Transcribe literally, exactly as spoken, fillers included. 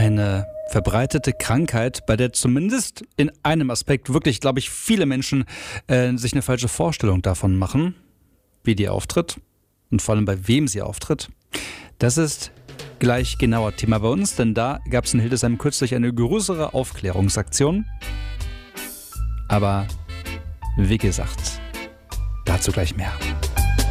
Eine verbreitete Krankheit, bei der zumindest in einem Aspekt wirklich, glaube ich, viele Menschen äh, sich eine falsche Vorstellung davon machen, wie die auftritt und vor allem bei wem sie auftritt. Das ist gleich genauer Thema bei uns, denn da gab es in Hildesheim kürzlich eine größere Aufklärungsaktion. Aber wie gesagt, dazu gleich mehr.